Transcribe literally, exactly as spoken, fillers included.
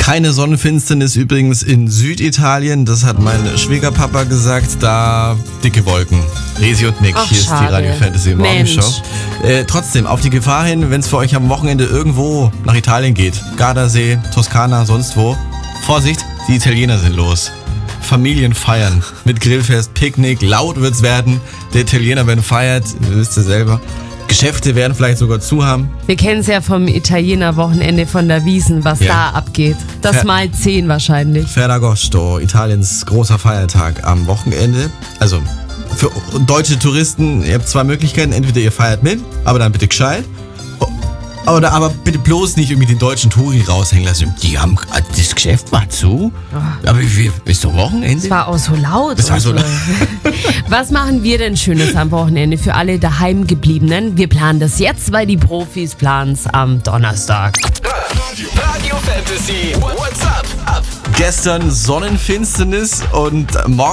Keine Sonnenfinsternis übrigens in Süditalien, das hat mein Schwiegerpapa gesagt, da dicke Wolken. Resi und Nick, Ach, hier schade. ist die Radio Fantasy Morgenshow. Mensch. Äh, trotzdem, auf die Gefahr hin, wenn es für euch am Wochenende irgendwo nach Italien geht, Gardasee, Toskana, sonst wo, Vorsicht, die Italiener sind los. Familien feiern, mit Grillfest, Picknick, laut wird's werden, der Italiener, wenn feiert, wisst ihr selber. Geschäfte werden vielleicht sogar zu haben. Wir kennen es ja vom Italiener-Wochenende von der Wiesn, was Ja. da abgeht. Das Fer- mal zehn wahrscheinlich. Ferragosto, Italiens großer Feiertag am Wochenende. Also für deutsche Touristen, ihr habt zwei Möglichkeiten. Entweder ihr feiert mit, aber dann bitte gescheit. Oder aber bitte bloß nicht irgendwie den deutschen Touri raushängen lassen. Die haben, das Geschäft war zu. Aber wie, ist doch Wochenende? Es war auch so laut. Das war so und laut. Was machen wir denn Schönes am Wochenende für alle Daheimgebliebenen? Wir planen das jetzt, weil die Profis planen es am Donnerstag. Radio Fantasy. What's up? Up. Gestern Sonnenfinsternis und morgen